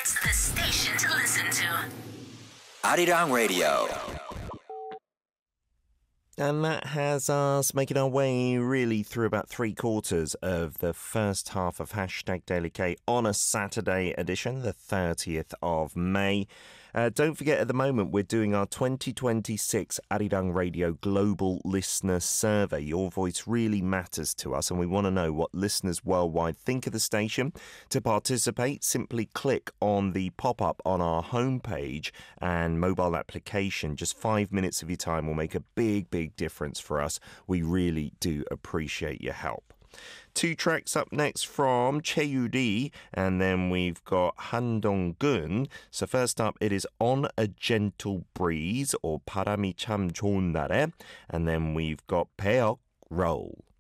It's the station to listen to. Arirang Radio. And that has us making our way really through about 3/4 of the first half of Hashtag Daily K on a Saturday edition, the 30th of May. Don't forget, at the moment, we're doing our 2026 Arirang Radio Global Listener Survey. Your voice really matters to us, and we want to know what listeners worldwide think of the station. To participate, simply click on the pop-up on our homepage and mobile application. Just 5 minutes of your time will make a big difference for us. We really do appreciate your help. 2 tracks up next from Chae-Yu-Ri, and then we've got Han Dong-gun. So first up, it is On a Gentle Breeze, or 바람이 참 좋은 날에, and then we've got Baeok Roll.